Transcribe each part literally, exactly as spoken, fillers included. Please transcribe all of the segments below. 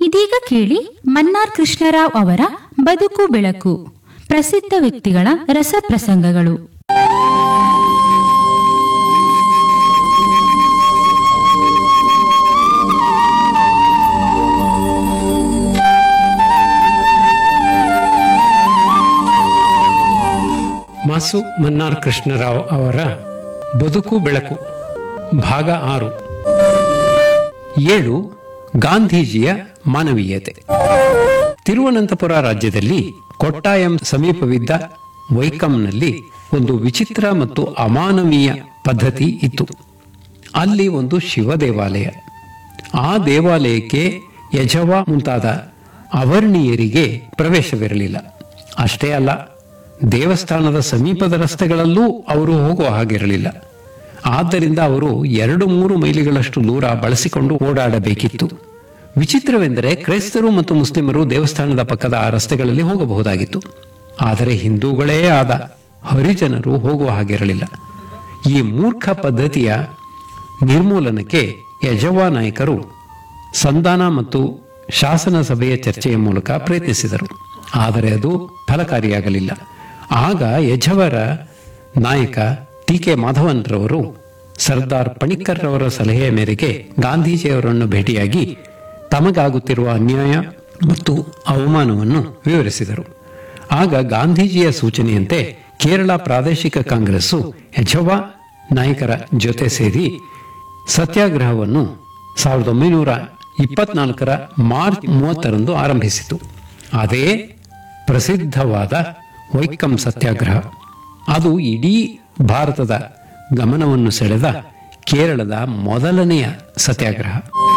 ಇದೀಗ ಕೇಳಿ ಮನ್ನಾರ್ ಕೃಷ್ಣರಾವ್ ಅವರ ಬದುಕು ಬೆಳಕು, ಪ್ರಸಿದ್ಧ ವ್ಯಕ್ತಿಗಳ ರಸಪ್ರಸಂಗಗಳು. ಮಾಸು ಮನ್ನಾರ್ ಕೃಷ್ಣರಾವ್ ಅವರ ಬದುಕು ಬೆಳಕು ಭಾಗ ಆರು. ಏಳು. ಗಾಂಧೀಜಿಯ ಮಾನವೀಯತೆ. ತಿರುವನಂತಪುರ ರಾಜ್ಯದಲ್ಲಿ ಕೊಟ್ಟಾಯಂ ಸಮೀಪವಿದ್ದ ವೈಕಂನಲ್ಲಿ ಒಂದು ವಿಚಿತ್ರ ಮತ್ತು ಅಮಾನವೀಯ ಪದ್ಧತಿ ಇತ್ತು. ಅಲ್ಲಿ ಒಂದು ಶಿವ ದೇವಾಲಯ. ಆ ದೇವಾಲಯಕ್ಕೆ ಯಜವ ಮುಂತಾದ ಅವರ್ಣೀಯರಿಗೆ ಪ್ರವೇಶವಿರಲಿಲ್ಲ. ಅಷ್ಟೇ ಅಲ್ಲ, ದೇವಸ್ಥಾನದ ಸಮೀಪದ ರಸ್ತೆಗಳಲ್ಲೂ ಅವರು ಹೋಗುವ ಹಾಗಿರಲಿಲ್ಲ. ಆದ್ದರಿಂದ ಅವರು ಎರಡು ಮೂರು ಮೈಲಿಗಳಷ್ಟು ದೂರ ಬಳಸಿಕೊಂಡು ಓಡಾಡಬೇಕಿತ್ತು. ವಿಚಿತ್ರವೆಂದರೆ ಕ್ರೈಸ್ತರು ಮತ್ತು ಮುಸ್ಲಿಮರು ದೇವಸ್ಥಾನದ ಪಕ್ಕದ ಆ ರಸ್ತೆಗಳಲ್ಲಿ ಹೋಗಬಹುದಾಗಿತ್ತು. ಆದರೆ ಹಿಂದೂಗಳೇ ಆದ ಹರಿಜನರು ಹೋಗುವ ಹಾಗಿರಲಿಲ್ಲ. ಈ ಮೂರ್ಖ ಪದ್ಧತಿಯ ನಿರ್ಮೂಲನಕ್ಕೆ ಯಜವಾ ನಾಯಕರು ಸಂಧಾನ ಮತ್ತು ಶಾಸನ ಸಭೆಯ ಚರ್ಚೆಯ ಮೂಲಕ ಪ್ರಯತ್ನಿಸಿದರು. ಆದರೆ ಅದು ಫಲಕಾರಿಯಾಗಲಿಲ್ಲ. ಆಗ ಯಜವರ ನಾಯಕ ಟಿ ಕೆ ಮಾಧವನ್ ರವರು ಸರ್ದಾರ್ ಪಣಿಕ್ಕರ್ ರವರ ಸಲಹೆಯ ಮೇರೆಗೆ ಗಾಂಧೀಜಿಯವರನ್ನು ಭೇಟಿಯಾಗಿ ತಮಗಾಗುತ್ತಿರುವ ಅನ್ಯಾಯ ಮತ್ತು ಅವಮಾನವನ್ನು ವಿವರಿಸಿದರು. ಆಗ ಗಾಂಧೀಜಿಯ ಸೂಚನೆಯಂತೆ ಕೇರಳ ಪ್ರಾದೇಶಿಕ ಕಾಂಗ್ರೆಸ್ಸು ಯಜವಾ ನಾಯಕರ ಜೊತೆ ಸೇರಿ ಸತ್ಯಾಗ್ರಹವನ್ನು ಸಾವಿರದ ಒಂಬೈನೂರ ಇಪ್ಪತ್ನಾಲ್ಕರ ಮಾರ್ಚ್ ಮೂವತ್ತರಂದು ಆರಂಭಿಸಿತು. ಅದೇ ಪ್ರಸಿದ್ಧವಾದ ವೈಕಂ ಸತ್ಯಾಗ್ರಹ. ಅದು ಇಡೀ ಭಾರತದ ಗಮನವನ್ನು ಸೆಳೆದ ಕೇರಳದ ಮೊದಲನೆಯ ಸತ್ಯಾಗ್ರಹ.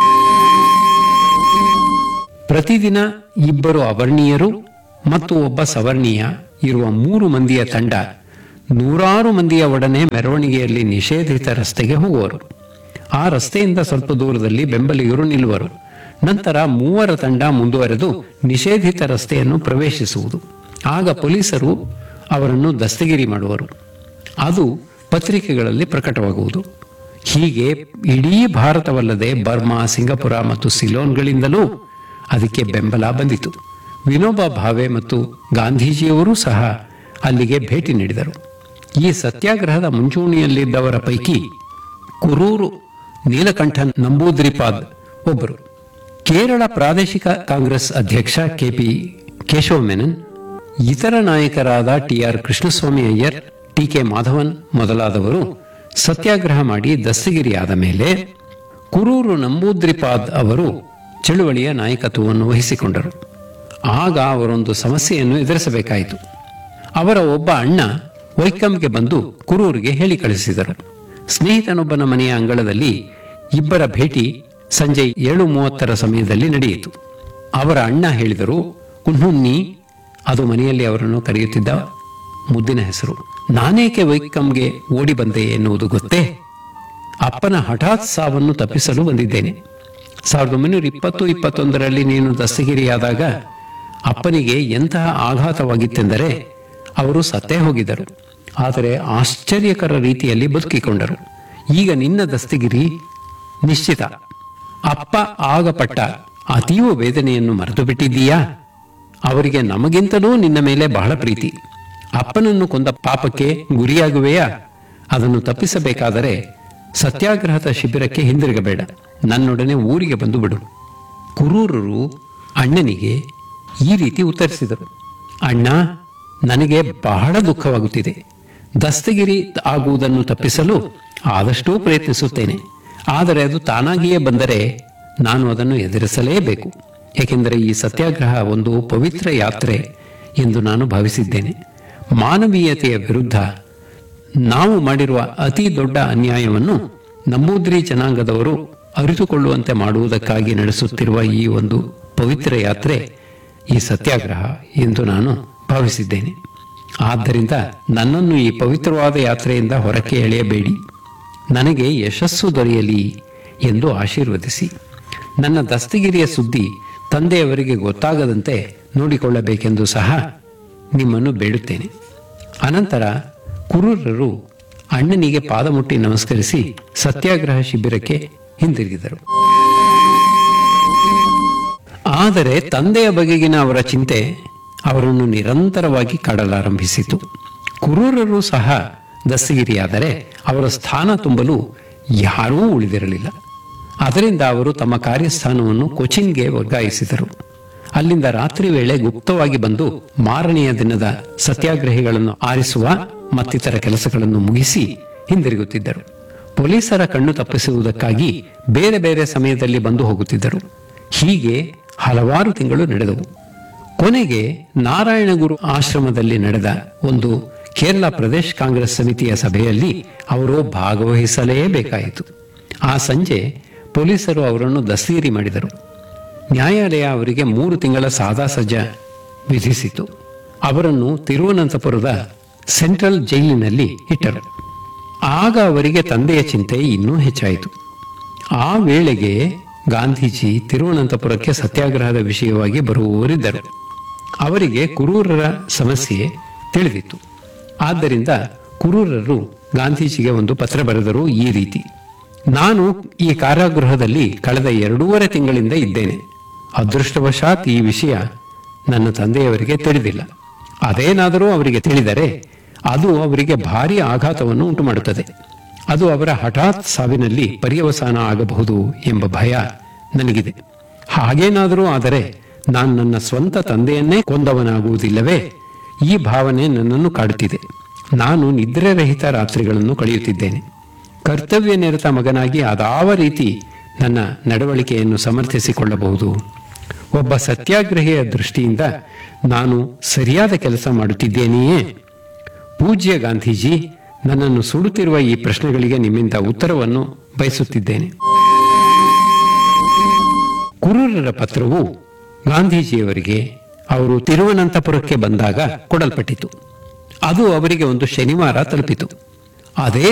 ಪ್ರತಿದಿನ ಇಬ್ಬರು ಅವರ್ಣೀಯರು ಮತ್ತು ಒಬ್ಬ ಸವರ್ಣೀಯ ಇರುವ ಮೂರು ಮಂದಿಯ ತಂಡ ನೂರಾರು ಮಂದಿಯ ಒಡನೆ ಮೆರವಣಿಗೆಯಲ್ಲಿ ನಿಷೇಧಿತ ರಸ್ತೆಗೆ ಹೋಗುವರು. ಆ ರಸ್ತೆಯಿಂದ ಸ್ವಲ್ಪ ದೂರದಲ್ಲಿ ಬೆಂಬಲಿಗರು ನಿಲ್ಲುವರು. ನಂತರ ಮೂವರ ತಂಡ ಮುಂದುವರೆದು ನಿಷೇಧಿತ ರಸ್ತೆಯನ್ನು ಪ್ರವೇಶಿಸುವುದು. ಆಗ ಪೊಲೀಸರು ಅವರನ್ನು ದಸ್ತಗಿರಿ ಮಾಡುವರು. ಅದು ಪತ್ರಿಕೆಗಳಲ್ಲಿ ಪ್ರಕಟವಾಗುವುದು. ಹೀಗೆ ಇಡೀ ಭಾರತವಲ್ಲದೆ ಬರ್ಮಾ, ಸಿಂಗಪುರ ಮತ್ತು ಸಿಲೋನ್ಗಳಿಂದಲೂ ಅದಕ್ಕೆ ಬೆಂಬಲ ಬಂದಿತು. ವಿನೋಬಾ ಭಾವೆ ಮತ್ತು ಗಾಂಧೀಜಿಯವರೂ ಸಹ ಅಲ್ಲಿಗೆ ಭೇಟಿ ನೀಡಿದರು. ಈ ಸತ್ಯಾಗ್ರಹದ ಮುಂಚೂಣಿಯಲ್ಲಿದ್ದವರ ಪೈಕಿ ಕುರೂರು ನೀಲಕಂಠ ನಂಬೂದ್ರಿಪಾದ್ ಒಬ್ಬರು. ಕೇರಳ ಪ್ರಾದೇಶಿಕ ಕಾಂಗ್ರೆಸ್ ಅಧ್ಯಕ್ಷ ಕೆಪಿ ಕೇಶವ ಮೆನನ್, ಇತರ ನಾಯಕರಾದ T R Krishnaswamy Iyer, T K Madhavan ಮೊದಲಾದವರು ಸತ್ಯಾಗ್ರಹ ಮಾಡಿ ದಸ್ತಗಿರಿಯಾದ ಮೇಲೆ ಕುರೂರು ನಂಬೂದ್ರಿಪಾದ್ ಅವರು ಚಳುವಳಿಯ ನಾಯಕತ್ವವನ್ನು ವಹಿಸಿಕೊಂಡರು. ಆಗ ಅವರೊಂದು ಸಮಸ್ಯೆಯನ್ನು ಎದುರಿಸಬೇಕಾಯಿತು. ಅವರ ಒಬ್ಬ ಅಣ್ಣ ವೈಕಂಗೆ ಬಂದು ಕುರೂರಿಗೆ ಹೇಳಿ ಕಳಿಸಿದರು. ಸ್ನೇಹಿತನೊಬ್ಬನ ಮನೆಯ ಅಂಗಳದಲ್ಲಿ ಇಬ್ಬರ ಭೇಟಿ ಸಂಜೆ ಏಳು ಮೂವತ್ತರ ಸಮಯದಲ್ಲಿ ನಡೆಯಿತು. ಅವರ ಅಣ್ಣ ಹೇಳಿದರು, ಕುನ್ಹುನ್ನಿ, ಅದು ಮನೆಯಲ್ಲಿ ಅವರನ್ನು ಕರೆಯುತ್ತಿದ್ದ ಮುದ್ದಿನ ಹೆಸರು. ನಾನೇಕೆ ವೈಕಂಗೆ ಓಡಿ ಬಂದೆ ಎನ್ನುವುದು ಗೊತ್ತೇ? ಅಪ್ಪನ ಹಠಾತ್ ಸಾವನ್ನು ತಪ್ಪಿಸಲು ಬಂದಿದ್ದೇನೆ. ಸಾವಿರದ ಒಂಬೈನೂರ ಇಪ್ಪತ್ತು ಇಪ್ಪತ್ತೊಂದರಲ್ಲಿ ನೀನು ದಸ್ತಗಿರಿಯಾದಾಗ ಅಪ್ಪನಿಗೆ ಎಂತಹ ಆಘಾತವಾಗಿತ್ತೆಂದರೆ ಅವರು ಸತ್ತೇ ಹೋಗಿದ್ದರು. ಆದರೆ ಆಶ್ಚರ್ಯಕರ ರೀತಿಯಲ್ಲಿ ಬದುಕಿಕೊಂಡರು. ಈಗ ನಿನ್ನ ದಸ್ತಗಿರಿ ನಿಶ್ಚಿತ. ಅಪ್ಪ ಆಗಪಟ್ಟ ಅತೀವ ವೇದನೆಯನ್ನು ಮರೆತು ಬಿಟ್ಟಿದ್ದೀಯಾ? ಅವರಿಗೆ ನಮಗಿಂತಲೂ ನಿನ್ನ ಮೇಲೆ ಬಹಳ ಪ್ರೀತಿ. ಅಪ್ಪನನ್ನು ಕೊಂದ ಪಾಪಕ್ಕೆ ಗುರಿಯಾಗುವೆಯಾ? ಅದನ್ನು ತಪ್ಪಿಸಬೇಕಾದರೆ ಸತ್ಯಾಗ್ರಹದ ಶಿಬಿರಕ್ಕೆ ಹಿಂದಿರುಗಬೇಡ, ನನ್ನೊಡನೆ ಊರಿಗೆ ಬಂದು ಬಿಡು. ಕುರೂರರು ಅಣ್ಣನಿಗೆ ಈ ರೀತಿ ಉತ್ತರಿಸಿದರು. ಅಣ್ಣ, ನನಗೆ ಬಹಳ ದುಃಖವಾಗುತ್ತಿದೆ. ದಸ್ತಗಿರಿ ಆಗುವುದನ್ನು ತಪ್ಪಿಸಲು ಆದಷ್ಟೂ ಪ್ರಯತ್ನಿಸುತ್ತೇನೆ. ಆದರೆ ಅದು ತಾನಾಗಿಯೇ ಬಂದರೆ ನಾನು ಅದನ್ನು ಎದುರಿಸಲೇಬೇಕು. ಏಕೆಂದರೆ ಈ ಸತ್ಯಾಗ್ರಹ ಒಂದು ಪವಿತ್ರ ಯಾತ್ರೆ ಎಂದು ನಾನು ಭಾವಿಸಿದ್ದೇನೆ. ಮಾನವೀಯತೆಯ ವಿರುದ್ಧ ನಾವು ಮಾಡಿರುವ ಅತಿ ದೊಡ್ಡ ಅನ್ಯಾಯವನ್ನು ನಂಬೂದ್ರಿ ಜನಾಂಗದವರು ಅರಿತುಕೊಳ್ಳುವಂತೆ ಮಾಡುವುದಕ್ಕಾಗಿ ನಡೆಸುತ್ತಿರುವ ಈ ಒಂದು ಪವಿತ್ರ ಯಾತ್ರೆ ಈ ಸತ್ಯಾಗ್ರಹ ಎಂದು ನಾನು ಭಾವಿಸಿದ್ದೇನೆ. ಆದ್ದರಿಂದ ನನ್ನನ್ನು ಈ ಪವಿತ್ರವಾದ ಯಾತ್ರೆಯಿಂದ ಹೊರಕ್ಕೆ ಎಳೆಯಬೇಡಿ. ನನಗೆ ಯಶಸ್ಸು ದೊರೆಯಲಿ ಎಂದು ಆಶೀರ್ವದಿಸಿ ನನ್ನ ದಸ್ತಗಿರಿಯ ಸುದ್ದಿ ತಂದೆಯವರಿಗೆ ಗೊತ್ತಾಗದಂತೆ ನೋಡಿಕೊಳ್ಳಬೇಕೆಂದು ಸಹ ನಿಮ್ಮನ್ನು ಬೇಡುತ್ತೇನೆ. ಅನಂತರ ಕುರೂರರು ಅಣ್ಣನಿಗೆ ಪಾದ ಮುಟ್ಟಿ ನಮಸ್ಕರಿಸಿ ಸತ್ಯಾಗ್ರಹ ಶಿಬಿರಕ್ಕೆ ಹಿಂದಿರುಗಿದರು. ಆ ಆದರೆ ತಂದೆಯ ಬಗೆಗಿನ ಅವರ ಚಿಂತೆ ಅವರನ್ನು ನಿರಂತರವಾಗಿ ಕಾಡಲಾರಂಭಿಸಿತು. ಕುರೂರರು ಸಹ ದಸ್ತಗಿರಿಯಾದರೆ ಅವರ ಸ್ಥಾನ ತುಂಬಲು ಯಾರೂ ಉಳಿದಿರಲಿಲ್ಲ. ಅದರಿಂದ ಅವರು ತಮ್ಮ ಕಾರ್ಯಸ್ಥಾನವನ್ನು ಕೊಚಿನ್ಗೆ ವರ್ಗಾಯಿಸಿದರು. ಅಲ್ಲಿಂದ ರಾತ್ರಿ ವೇಳೆ ಗುಪ್ತವಾಗಿ ಬಂದು ಮಾರನೆಯ ದಿನದ ಸತ್ಯಾಗ್ರಹಿಗಳನ್ನು ಆರಿಸುವ ಮತ್ತಿತರ ಕೆಲಸಗಳನ್ನು ಮುಗಿಸಿ ಹಿಂದಿರುಗುತ್ತಿದ್ದರು. ಪೊಲೀಸರ ಕಣ್ಣು ತಪ್ಪಿಸುವುದಕ್ಕಾಗಿ ಬೇರೆ ಬೇರೆ ಸಮಯದಲ್ಲಿ ಬಂದು ಹೋಗುತ್ತಿದ್ದರು. ಹೀಗೆ ಹಲವಾರು ತಿಂಗಳು ನಡೆದವು. ಕೊನೆಗೆ ನಾರಾಯಣಗುರು ಆಶ್ರಮದಲ್ಲಿ ನಡೆದ ಒಂದು ಕೇರಳ ಪ್ರದೇಶ್ ಕಾಂಗ್ರೆಸ್ ಸಮಿತಿಯ ಸಭೆಯಲ್ಲಿ ಅವರು ಭಾಗವಹಿಸಲೇಬೇಕಾಯಿತು. ಆ ಸಂಜೆ ಪೊಲೀಸರು ಅವರನ್ನು ದಸ್ತಗಿರಿ ಮಾಡಿದರು. ನ್ಯಾಯಾಲಯ ಅವರಿಗೆ ಮೂರು ತಿಂಗಳ ಸಾದಾ ಸಜಾ ವಿಧಿಸಿತು. ಅವರನ್ನು ತಿರುವನಂತಪುರದ ಸೆಂಟ್ರಲ್ ಜೈಲಿನಲ್ಲಿ ಇಟ್ಟರು. ಆಗ ಅವರಿಗೆ ತಂದೆಯ ಚಿಂತೆ ಇನ್ನೂ ಹೆಚ್ಚಾಯಿತು. ಆ ವೇಳೆಗೆ ಗಾಂಧೀಜಿ ತಿರುವನಂತಪುರಕ್ಕೆ ಸತ್ಯಾಗ್ರಹದ ವಿಷಯವಾಗಿ ಬರುವವರಿದ್ದರು. ಅವರಿಗೆ ಕುರೂರರ ಸಮಸ್ಯೆ ತಿಳಿದಿತ್ತು. ಆದ್ದರಿಂದ ಕುರೂರರು ಗಾಂಧೀಜಿಗೆ ಒಂದು ಪತ್ರ ಬರೆದರು ಈ ರೀತಿ: ನಾನು ಈ ಕಾರಾಗೃಹದಲ್ಲಿ ಕಳೆದ ಎರಡೂವರೆ ತಿಂಗಳಿಂದ ಇದ್ದೇನೆ. ಅದೃಷ್ಟವಶಾತ್ ಈ ವಿಷಯ ನನ್ನ ತಂದೆಯವರಿಗೆ ತಿಳಿದಿಲ್ಲ. ಅದೇನಾದರೂ ಅವರಿಗೆ ತಿಳಿದರೆ ಅದು ಅವರಿಗೆ ಭಾರಿ ಆಘಾತವನ್ನು ಉಂಟು ಮಾಡುತ್ತದೆ. ಅದು ಅವರ ಹಠಾತ್ ಸಾವಿನಲ್ಲಿ ಪರ್ಯವಸಾನ ಆಗಬಹುದು ಎಂಬ ಭಯ ನನಗಿದೆ. ಹಾಗೇನಾದರೂ ಆದರೆ ನಾನು ನನ್ನ ಸ್ವಂತ ತಂದೆಯನ್ನೇ ಕೊಂದವನಾಗುವುದಿಲ್ಲವೇ? ಈ ಭಾವನೆ ನನ್ನನ್ನು ಕಾಡುತ್ತಿದೆ. ನಾನು ನಿದ್ರೆರಹಿತ ರಾತ್ರಿಗಳನ್ನು ಕಳೆಯುತ್ತಿದ್ದೇನೆ. ಕರ್ತವ್ಯ ನಿರತ ಮಗನಾಗಿ ಅದಾವ ರೀತಿ ನನ್ನ ನಡವಳಿಕೆಯನ್ನು ಸಮರ್ಥಿಸಿಕೊಳ್ಳಬಹುದು? ಒಬ್ಬ ಸತ್ಯಾಗ್ರಹಿಯ ದೃಷ್ಟಿಯಿಂದ ನಾನು ಸರಿಯಾದ ಕೆಲಸ ಮಾಡುತ್ತಿದ್ದೇನೆಯೇ? ಪೂಜ್ಯ ಗಾಂಧೀಜಿ, ನನ್ನನ್ನು ಸುಡುತ್ತಿರುವ ಈ ಪ್ರಶ್ನೆಗಳಿಗೆ ನಿಮ್ಮಿಂದ ಉತ್ತರವನ್ನು ಬಯಸುತ್ತಿದ್ದೇನೆ. ಕುರೂರರ ಪತ್ರವು ಗಾಂಧೀಜಿಯವರಿಗೆ ಅವರು ತಿರುವನಂತಪುರಕ್ಕೆ ಬಂದಾಗ ಕೊಡಲ್ಪಟ್ಟಿತು. ಅದು ಅವರಿಗೆ ಒಂದು ಶನಿವಾರ ತಲುಪಿತು. ಅದೇ